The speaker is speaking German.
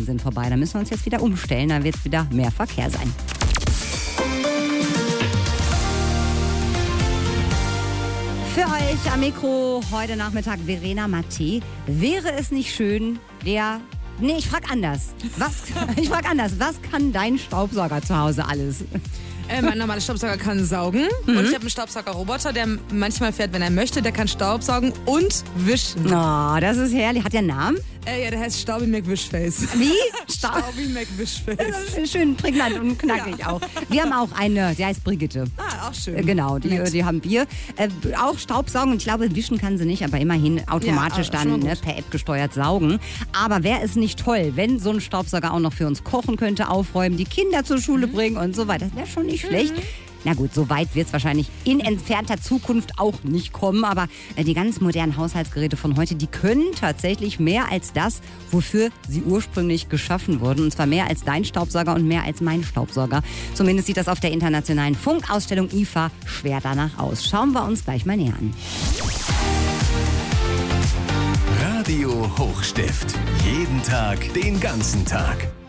sind vorbei. Da müssen wir uns jetzt wieder umstellen, da wird wieder mehr Verkehr sein. Für euch am Mikro heute Nachmittag Verena Mattei. Wäre es nicht schön, ich frage anders. Was kann dein Staubsauger zu Hause alles? Mein normaler Staubsauger kann saugen und ich habe einen Staubsaugerroboter, der manchmal fährt, wenn er möchte. Der kann staubsaugen und wischen. Oh, das ist herrlich. Hat der einen Namen? Ja, der heißt Staubi McWischface. Wie? Staubi McWischface. Schön prägnant und knackig auch. Wir haben auch eine, die heißt Brigitte. Ah, auch schön. Genau, die haben wir. Auch Staubsaugen, und ich glaube, wischen kann sie nicht, aber immerhin automatisch dann per App gesteuert saugen. Aber wäre es nicht toll, wenn so ein Staubsauger auch noch für uns kochen könnte, aufräumen, die Kinder zur Schule bringen und so weiter. Das wäre schon nicht schlecht. Na gut, so weit wird es wahrscheinlich in entfernter Zukunft auch nicht kommen, aber die ganz modernen Haushaltsgeräte von heute, die können tatsächlich mehr als das, wofür sie ursprünglich geschaffen wurden. Und zwar mehr als dein Staubsauger und mehr als mein Staubsauger. Zumindest sieht das auf der internationalen Funkausstellung IFA schwer danach aus. Schauen wir uns gleich mal näher an. Radio Hochstift. Jeden Tag, den ganzen Tag.